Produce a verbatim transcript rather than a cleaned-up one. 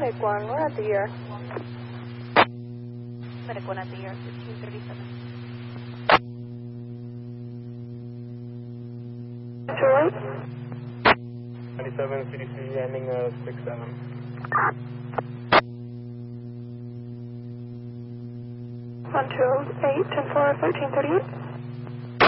Medic one, we're at the air. Medic one at the air, fifteen thirty-seven. Too late? ninety-seven, C D C, landing uh, six seven. one two eight, ten four, thirteen thirty-eight.